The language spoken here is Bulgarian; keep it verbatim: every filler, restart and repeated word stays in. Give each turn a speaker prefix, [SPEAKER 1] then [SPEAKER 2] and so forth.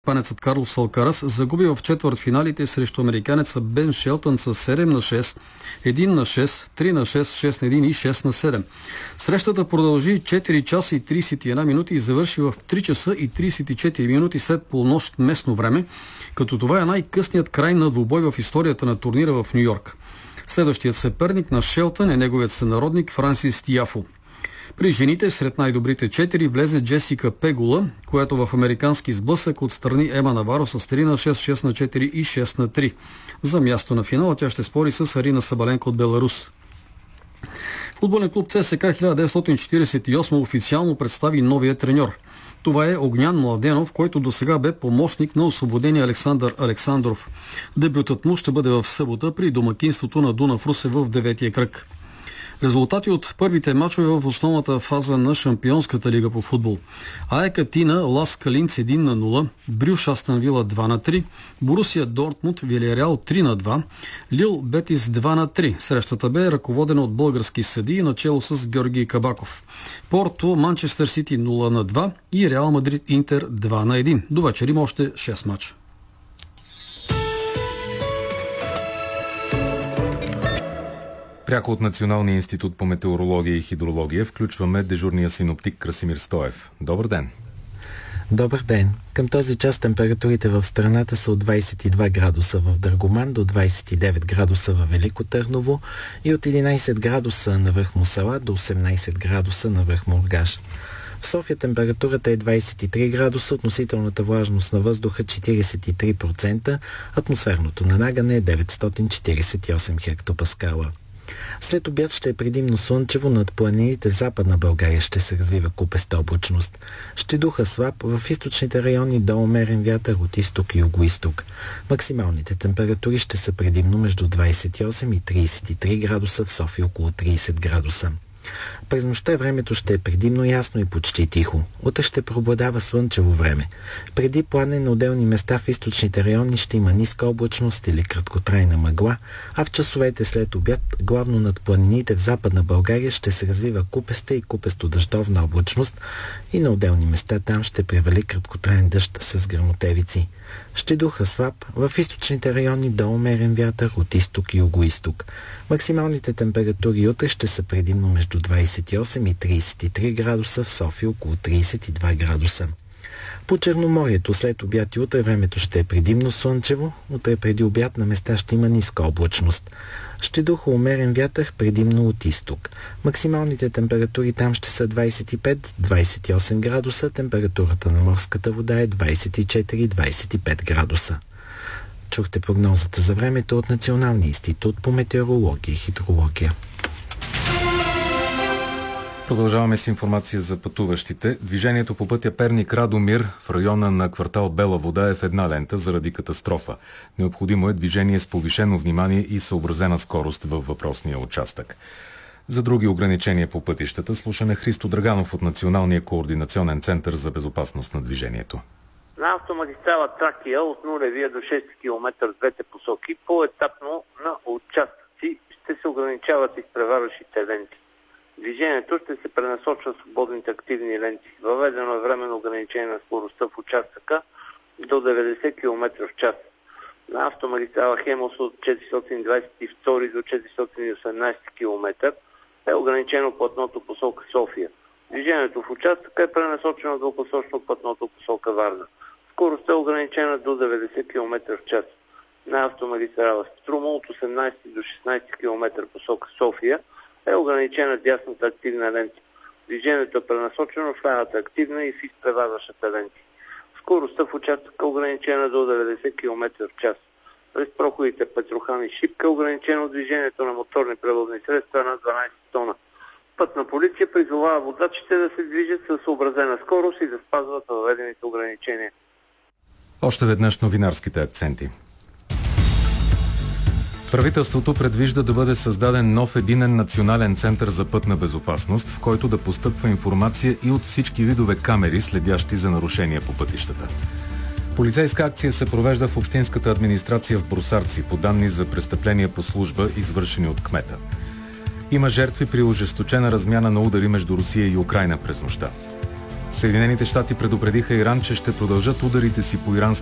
[SPEAKER 1] Испанецът Карлос Алкарас загуби в четвъртфиналите срещу американеца Бен Шелтън с седем на шест, едно на шест, три на шест, шест на едно и шест на седем. Срещата продължи четири часа и тридесет и една минути и завърши в три часа и тридесет и четири минути след полунощ местно време, като това е най-късният край на двубой в историята на турнира в Ню Йорк. Следващият съперник на Шелтън е неговият сънародник Франсис Тиафо. При жените сред най-добрите четири влезе Джесика Пегула, която в американски сблъсък отстрани Ема Наваро с три на шест, шест на четири и шест на три. За място на финала тя ще спори с Арина Сабаленко от Беларус. Футболен клуб ЦСКА хиляда деветстотин четиридесет и осма официално представи новия треньор. Това е Огнян Младенов, който досега бе помощник на освободения Александър Александров. Дебютът му ще бъде в събота при домакинството на Дунав Русе в деветия кръг. Резултати от първите мачове в основната фаза на Шампионската лига по футбол. АЕК Атина Лас Калинц едно на нула, Брюш Астън Вила два на три, Борусия Дортмунд Вилиареал три на два, Лил Бетис два на три. Срещата бе ръководена от български съдии начело с Георги Кабаков. Порто Манчестър Сити нула на два и Реал Мадрид Интер два на едно. До вечер има още шест мача.
[SPEAKER 2] Пряко от Националния институт по метеорология и хидрология включваме дежурния синоптик Красимир Стоев. Добър ден!
[SPEAKER 3] Добър ден! Към този час температурите в страната са от двадесет и два градуса в Драгоман до двадесет и девет градуса във Велико Търново и от единадесет градуса на връх Мусала до осемнадесет градуса на връх Мургаш. В София температурата е двадесет и три градуса, относителната влажност на въздуха четиридесет и три процента, атмосферното налагане е деветстотин четиридесет и осем хектопаскала. След обяд ще е предимно слънчево, над планините в Западна България ще се развива купеста облачност. Ще духа слаб, в източните райони до умерен вятър от изток и югоизток. Максималните температури ще са предимно между двадесет и осем и тридесет и три градуса, в София около тридесет градуса. През нощта времето ще е предимно ясно и почти тихо. Утре ще преобладава слънчево време. Преди пладне на отделни места в източните райони ще има ниска облачност или краткотрайна мъгла, а в часовете след обяд, главно над планините в Западна България, ще се развива купеста и купесто-дъждовна облачност и на отделни места там ще превали краткотраен дъжд с гръмотевици. Ще духа слаб, в източните райони до умерен вятър от изток и югоизток. Максималните температури утре ще са предимно между двадесет и осем и тридесет и три градуса, в София около тридесет и два градуса. По Черноморието след обяд и утре времето ще е предимно слънчево, утре преди обяд на места ще има ниска облачност. Ще духа умерен вятър предимно от изток. Максималните температури там ще са двадесет и пет до двадесет и осем градуса, температурата на морската вода е двадесет и четири до двадесет и пет градуса. Чухте прогнозата за времето от Националния институт по метеорология и хидрология.
[SPEAKER 2] Продължаваме с информация за пътуващите. Движението по пътя Перник-Радомир в района на квартал Бела вода е в една лента заради катастрофа. Необходимо е движение с повишено внимание и съобразена скорост във въпросния участък. За други ограничения по пътищата слушаме Христо Драганов от Националния координационен център за безопасност на движението.
[SPEAKER 4] На автомагистрала Тракия от нулевия до шести километър в двете посоки по-етапно на участъци ще се ограничават изпреварващите ленти. Движението ще се пренасочва свободните активни ленти. Въведено е временно ограничение на скоростта в участъка до деветдесет километра в час. На автомагистрала Хемос от четиристотин двадесет и втори до четиристотин и осемнадесети километър е ограничено платното посока София. Движението в участъка е пренасочено двупосочно платното посока Варна. Скоростта е ограничена до деветдесет километра в час. На автомагистрала Струма от осемнадесети до шестнадесети километър посока София е ограничена дясната активна лента. Движението е пренасочено в лявата активна и в изпреварващата ленти. Скоростта в участъка е ограничена до деветдесет километра в час. През проходите Петрохан и Шипка е ограничено движението на моторни превозни средства на дванадесет тона. Пътна полиция призовава водачите да се движат със съобразена скорост и да спазват въведените ограничения.
[SPEAKER 2] Още веднъж новинарските акценти. Правителството предвижда да бъде създаден нов единен национален център за пътна безопасност, в който да постъпва информация и от всички видове камери, следящи за нарушения по пътищата. Полицейска акция се провежда в общинската администрация в Брусарци по данни за престъпления по служба, извършени от кмета. Има жертви при ожесточена размяна на удари между Русия и Украйна през нощта. Съединените щати предупредиха Иран, че ще продължат ударите си по ирански